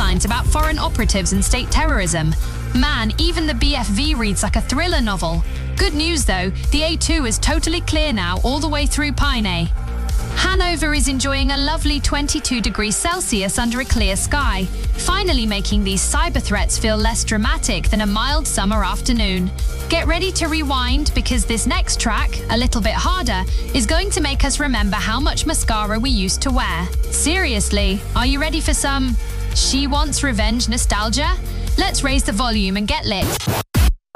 headlines about foreign operatives and state terrorism. Man, even the BFV reads like a thriller novel. Good news though, the A2 is totally clear now all the way through Piney. Hanover is enjoying a lovely 22 degrees Celsius under a clear sky, finally making these cyber threats feel less dramatic than a mild summer afternoon. Get ready to rewind because this next track, a little bit harder, is going to make us remember how much mascara we used to wear. Seriously, are you ready for some She Wants Revenge nostalgia? Let's raise the volume and get lit.